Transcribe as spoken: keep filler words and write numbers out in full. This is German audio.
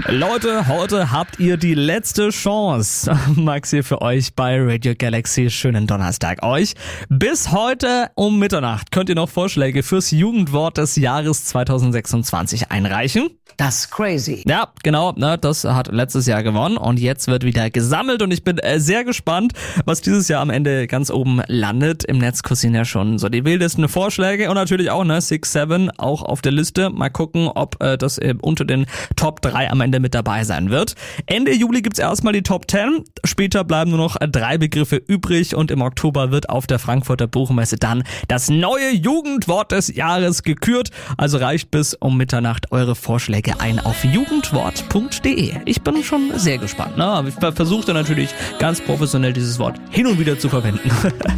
Leute, heute habt ihr die letzte Chance. Max hier für euch bei Radio Galaxy. Schönen Donnerstag euch. Bis heute um Mitternacht könnt ihr noch Vorschläge fürs Jugendwort des Jahres zwanzig sechsundzwanzig einreichen. Das ist crazy. Ja, genau, ne, das hat letztes Jahr gewonnen und jetzt wird wieder gesammelt und ich bin äh, sehr gespannt, was dieses Jahr am Ende ganz oben landet. Im Netz kursieren ja schon so die wildesten Vorschläge und natürlich auch, ne, six seven auch auf der Liste. Mal gucken, ob äh, das äh, unter den Top drei am Ende mit dabei sein wird. Ende Juli gibt's erstmal die Top zehn, später bleiben nur noch drei Begriffe übrig und im Oktober wird auf der Frankfurter Buchmesse dann das neue Jugendwort des Jahres gekürt. Also reicht bis um Mitternacht eure Vorschläge ein auf jugendwort punkt de. Ich bin schon sehr gespannt. Ne? Ich versuche natürlich ganz professionell dieses Wort hin und wieder zu verwenden.